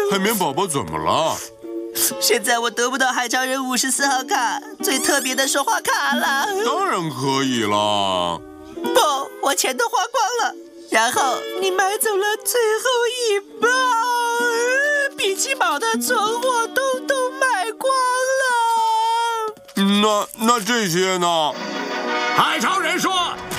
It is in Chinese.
海绵宝宝怎么了？ 现在我得不到海超人54号卡，最特别的说话卡了。 当然可以啦。 不，我钱都花光了，然后你买走了最后一包，比奇堡的存货都买光了。 那这些呢？ 海超人说：“